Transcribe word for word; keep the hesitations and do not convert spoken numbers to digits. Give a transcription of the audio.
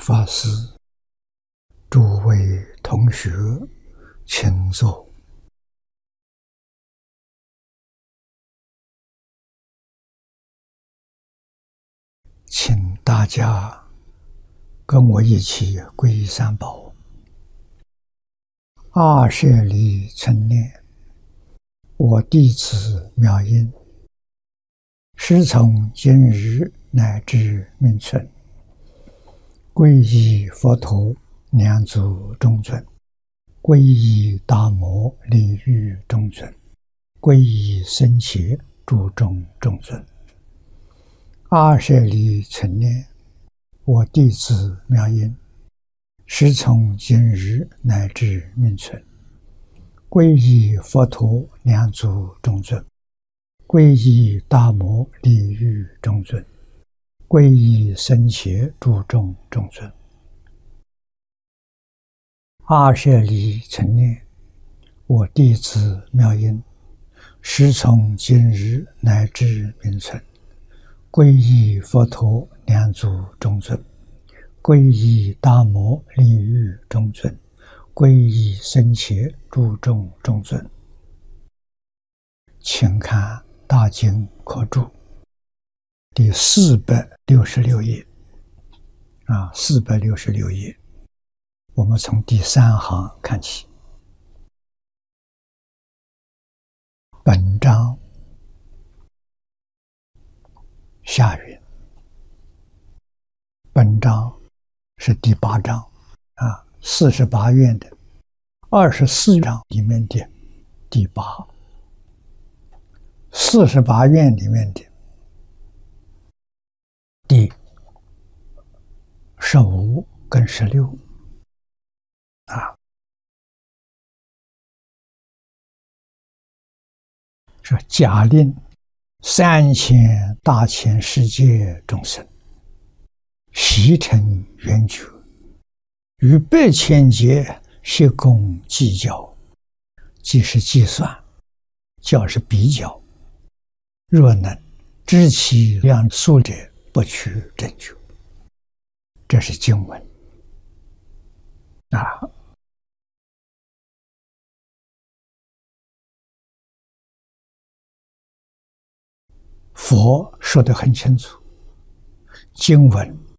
法师，诸位同学，请坐。请大家跟我一起皈依三宝。二舍利成念，我弟子妙音，师从今日乃至命存，皈依佛陀两足中尊，皈依大摩利欲中尊，皈依僧伽诸众中尊。二舍利成念，我弟子妙音，师从今日乃至命存，皈依佛陀两足中尊，皈依大摩利欲中尊，皈依僧伽诸众中尊。二舍利成念，我弟子妙音，师从今日乃至命存，皈依佛陀两足中尊，皈依大摩利欲中尊，皈依僧伽诸众中尊。请看大经科注第四百六十六页啊，四百六十六页，我们从第三行看起。本章下云，本章是第八章啊，四十八愿的二十四章里面的第八，四十八愿里面的第十五跟十六啊，说假令三千大千世界众生悉成圆觉，于百千劫悉共计较，即是计算，较是比较。若能知其量数者，不取正觉。这是经文啊。佛说得很清楚，经文